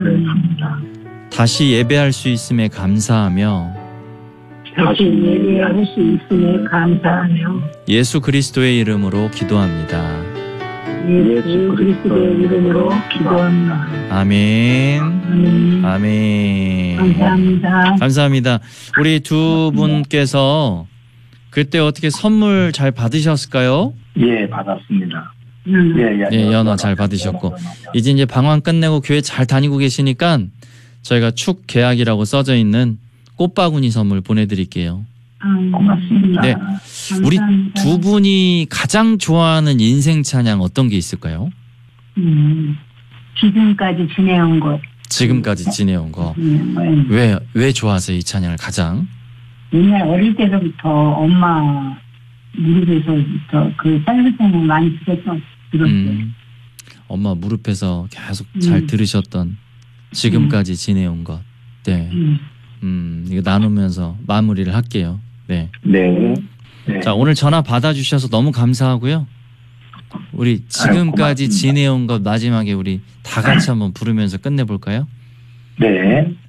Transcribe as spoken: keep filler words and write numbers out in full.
그렇습니다. 다시 예배할 수 있음에 감사하며 다시 예배할 수 있음에 감사하며 예수 그리스도의 이름으로 기도합니다. 예수 그리스도의 이름으로 기도합니다. 아멘. 아멘. 아멘. 감사합니다. 감사합니다. 우리 두 분께서 그때 어떻게 선물 잘 받으셨을까요? 예, 받았습니다. 음. 예, 예, 네, 연어 잘 받으셨고 이제 이제 방황 끝내고 교회 잘 다니고 계시니까 저희가 축 계약이라고 써져 있는 꽃바구니 선물 보내드릴게요. 음, 고맙습니다. 네, 우리 감사합니다. 두 분이 가장 좋아하는 인생 찬양 어떤 게 있을까요? 음, 지금까지 지내온 것. 지금까지 지내온 거. 음, 뭐, 왜, 왜 좋아하세요, 이 찬양을 가장? 옛날 어릴 때부터 엄마 무릎에서부터 그 찬양을 많이 들었던, 들었어요. 음, 엄마 무릎에서 계속 잘 음. 들으셨던 지금까지 지내온 것. 네. 음. 음, 이거 나누면서 마무리를 할게요. 네. 네. 네. 자, 오늘 전화 받아주셔서 너무 감사하고요. 우리 지금까지 고맙습니다. 지내온 것 마지막에 우리 다 같이 한번 부르면서 끝내볼까요? 네.